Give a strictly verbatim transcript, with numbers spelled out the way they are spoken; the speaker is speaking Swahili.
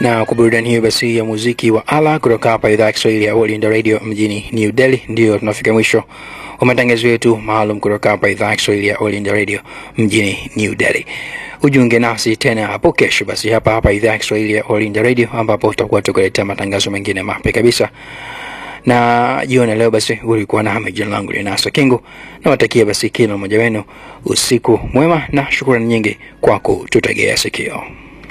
Na kwa burudani hiyo basi ya muziki wa ala kutoka hapa idhaa ya Kiswahili ya All India Radio mjini New Delhi, ndio tunafika mwisho wa matangazo yetu maalum kutoka hapa idhaa ya Kiswahili ya All India Radio mjini New Delhi. Ujiunge nasi tena hapo kesho basi hapa hapa idhaa ya Kiswahili ya All India Radio, ambapo tutakuwa tukuletea matangazo mengine mapya kabisa. Na jioni leo basi ulikuwa na jina langu ni Nasa Kingu, na watakia basi kila mmoja wenu usiku mwema, na shukrani nyingi kwa kututegea sikio.